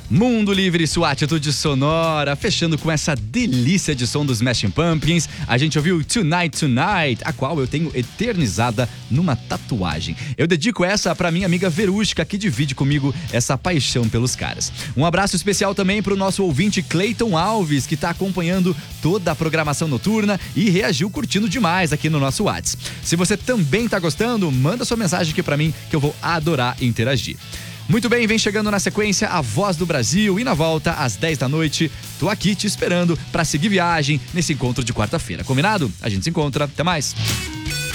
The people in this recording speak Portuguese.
Mundo Livre, sua atitude sonora, fechando com essa delícia de som dos Smashing Pumpkins. A gente ouviu Tonight Tonight, a qual eu tenho eternizada numa tatuagem. Eu dedico essa pra minha amiga Verusca, que divide comigo essa paixão pelos caras. Um abraço especial também pro nosso ouvinte Cleiton Alves, que tá acompanhando toda a programação noturna e reagiu curtindo demais aqui no nosso WhatsApp. Se você também tá gostando, manda sua mensagem aqui pra mim, que eu vou adorar interagir. Muito bem, vem chegando na sequência a Voz do Brasil e na volta às 10 da noite, tô aqui te esperando pra seguir viagem nesse encontro de quarta-feira. Combinado? A gente se encontra. Até mais.